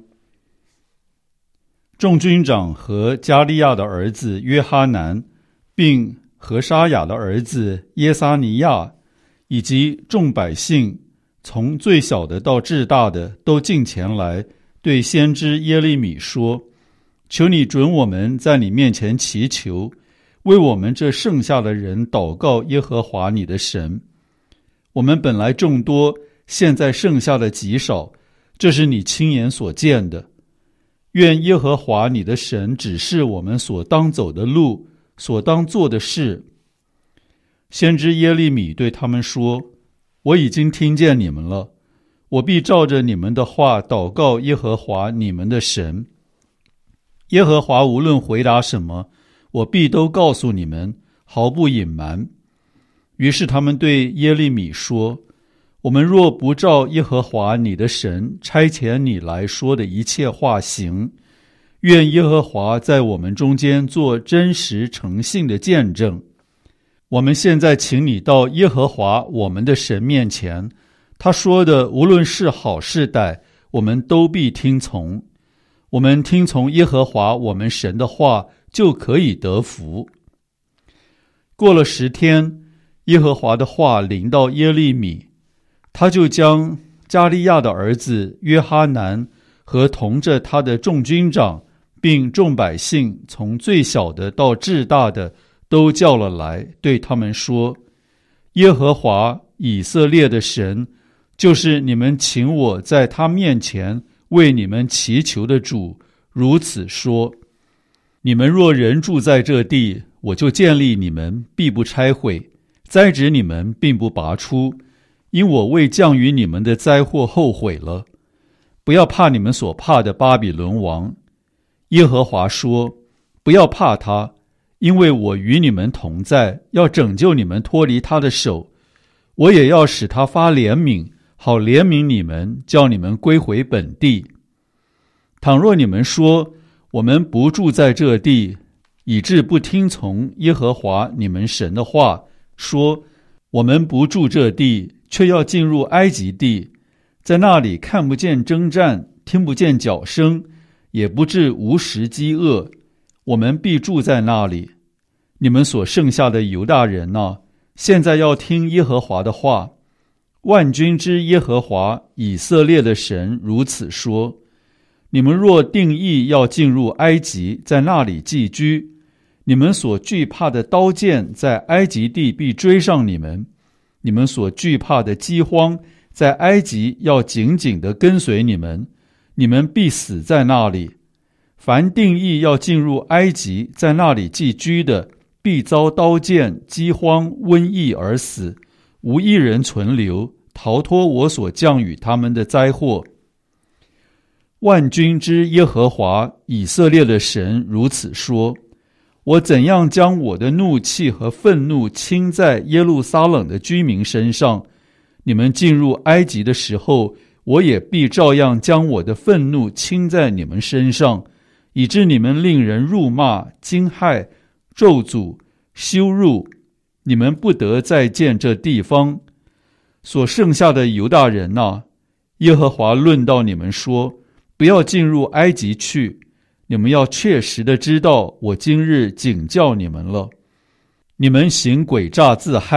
众军长和加利亚的儿子约哈南，并何沙雅的儿子耶撒尼亚，以及众百姓，从最小的到至大的，都进前来，对先知耶利米说：求你准我们在你面前祈求，为我们这剩下的人祷告耶和华你的神。我们本来众多，现在剩下的极少，这是你亲眼所见的。愿耶和华你的神指示我们所当走的路，所当做的事。先知耶利米对他们说：我已经听见你们了，我必照着你们的话祷告耶和华你们的神。耶和华无论回答什么，我必都告诉你们，毫不隐瞒。于是他们对耶利米说：我们若不照耶和华你的神差遣你来说的一切话行，愿耶和华在我们中间做真实诚信的见证。我们现在请你到耶和华我们的神面前，他说的无论是好是歹，我们都必听从。我们听从耶和华我们神的话，就可以得福。过了十天，耶和华的话临到耶利米，他就将加利亚的儿子约哈南和同着他的众军长，并众百姓，从最小的到至大的，都叫了来，对他们说：耶和华以色列的神，就是你们请我在他面前为你们祈求的主，如此说：你们若仍住在这地，我就建立你们，必不拆毁，栽植你们，并不拔出，因我为降于你们的灾祸后悔了。不要怕你们所怕的巴比伦王。耶和华说：不要怕他，因为我与你们同在，要拯救你们脱离他的手。我也要使他发怜悯，好怜悯你们，叫你们归回本地。倘若你们说，我们不住在这地，以致不听从耶和华你们神的话，说我们不住这地，却要进入埃及地，在那里看不见征战，听不见脚声，也不致无食饥饿，我们必住在那里。你们所剩下的犹大人啊，现在要听耶和华的话。万军之耶和华以色列的神如此说：你们若定义要进入埃及，在那里寄居，你们所惧怕的刀剑在埃及地必追上你们，你们所惧怕的饥荒在埃及要紧紧地跟随你们，你们必死在那里。凡定义要进入埃及，在那里寄居的，必遭刀剑、饥荒、瘟疫而死，无一人存留，逃脱我所降与他们的灾祸。万军之耶和华以色列的神如此说：我怎样将我的怒气和愤怒倾在耶路撒冷的居民身上，你们进入埃及的时候，我也必照样将我的愤怒倾在你们身上，以致你们令人辱骂、惊骇、咒诅、羞辱，你们不得再见这地方。所剩下的犹大人啊，耶和华论到你们说：不要进入埃及去，你们要确实的知道，我今日警教你们了。你们行诡诈自害，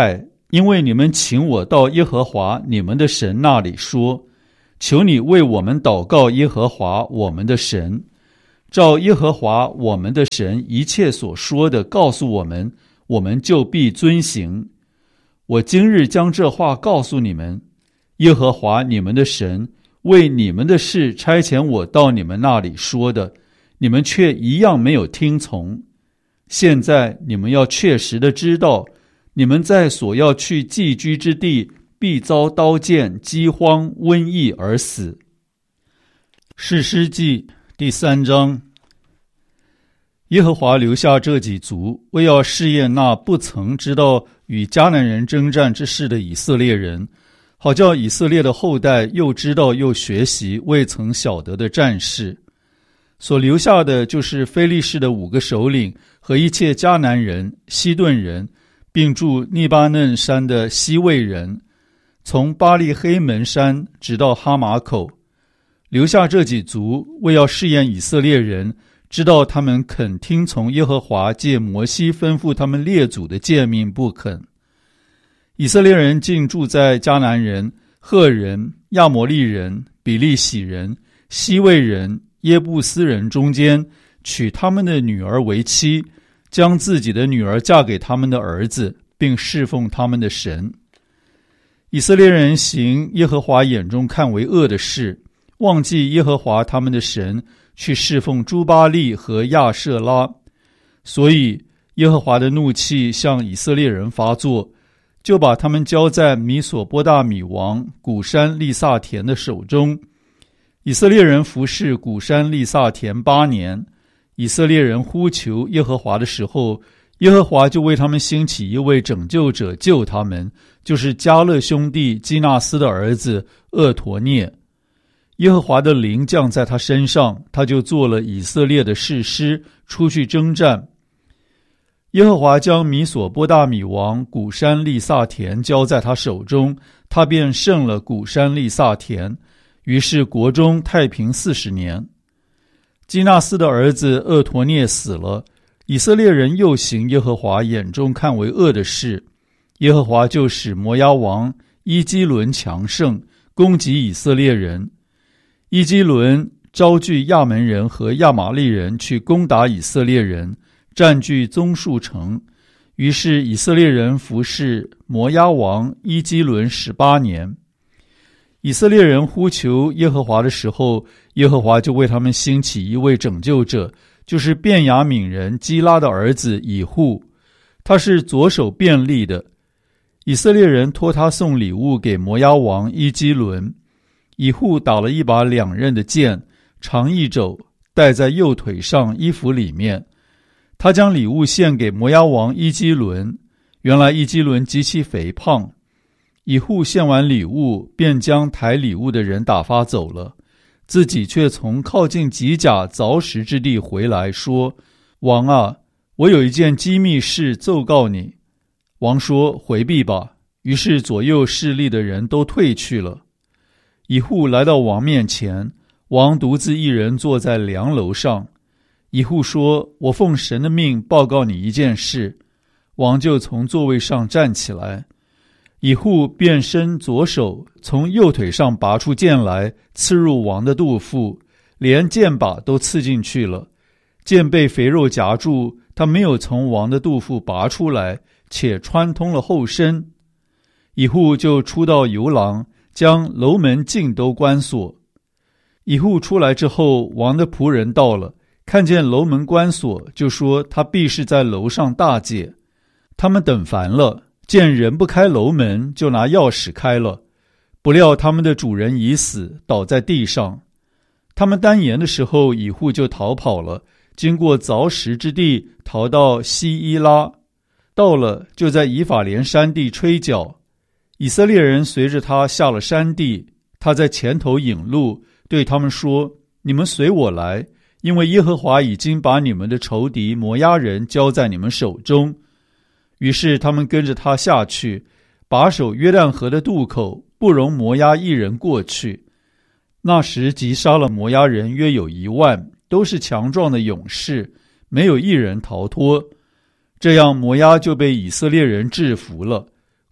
因为你们请我到耶和华你们的神那里说，求你为我们祷告耶和华我们的神，照耶和华我们的神一切所说的告诉我们，我们就必遵行。我今日将这话告诉你们，耶和华你们的神为你们的事差遣我到你们那里说的，你们却一样没有听从。现在你们要确实的知道，你们在所要去寄居之地必遭刀剑、饥荒、瘟疫而死。士师记第三章。耶和华留下这几族，为要试验那不曾知道与迦南人征战之事的以色列人，好叫以色列的后代又知道又学习未曾晓得的战事。所留下的就是非利士的五个首领和一切迦南人、西顿人，并住利巴嫩山的西魏人，从巴利黑门山直到哈马口。留下这几族，为要试验以色列人，知道他们肯听从耶和华借摩西吩咐他们列祖的诫命不肯。以色列人竟住在迦南人、赫人、亚摩利人、比利洗人、西魏人、耶布斯人中间，娶他们的女儿为妻，将自己的女儿嫁给他们的儿子，并侍奉他们的神。以色列人行耶和华眼中看为恶的事，忘记耶和华他们的神，去侍奉诸巴力和亚舍拉，所以耶和华的怒气向以色列人发作，就把他们交在米索波大米王古山利萨田的手中。以色列人服侍古山利萨田八年。以色列人呼求耶和华的时候，耶和华就为他们兴起一位拯救者救他们，就是迦勒兄弟基纳斯的儿子厄陀涅。耶和华的灵降在他身上，他就做了以色列的士师，出去征战。耶和华将米索波大米王古山利萨田交在他手中，他便胜了古山利萨田，于是国中太平四十年。基纳斯的儿子厄陀涅死了，以色列人又行耶和华眼中看为恶的事，耶和华就使摩押王伊基伦强盛，攻击以色列人。伊基伦招聚亚门人和亚玛利人去攻打以色列人，占据棕树城。于是以色列人服侍摩押王伊基伦十八年。以色列人呼求耶和华的时候，耶和华就为他们兴起一位拯救者，就是便雅悯人基拉的儿子以户，他是左手便利的。以色列人托他送礼物给摩押王伊基伦。以户打了一把两刃的剑，长一肘，戴在右腿上衣服里面。他将礼物献给摩押王伊基伦。原来伊基伦极其肥胖。以户献完礼物，便将抬礼物的人打发走了，自己却从靠近吉甲凿石之地回来，说：王啊，我有一件机密事奏告你。王说：回避吧。于是左右势力的人都退去了。以户来到王面前，王独自一人坐在梁楼上。以户说：我奉神的命报告你一件事。王就从座位上站起来。以户便伸左手，从右腿上拔出剑来，刺入王的肚腹，连剑把都刺进去了。剑被肥肉夹住，他没有从王的肚腹拔出来，且穿通了后身。以户就出到游廊，将楼门尽都关锁。以户出来之后，王的仆人到了，看见楼门关锁，就说他必是在楼上大戒。他们等烦了，见人不开楼门，就拿钥匙开了。不料他们的主人已死，倒在地上。他们单言的时候，以户就逃跑了，经过凿石之地，逃到西伊拉。到了，就在以法莲山地吹角。以色列人随着他下了山地，他在前头引路，对他们说：你们随我来，因为耶和华已经把你们的仇敌摩押人交在你们手中。于是他们跟着他下去，把守约旦河的渡口，不容摩押一人过去。那时击杀了摩押人约有一万，都是强壮的勇士，没有一人逃脱。这样摩押就被以色列人制服了。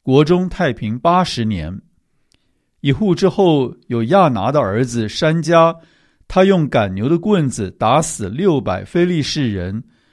国中太平八十年。以户之后有亚拿的儿子珊迦，他用赶牛的棍子打死六百非利士人，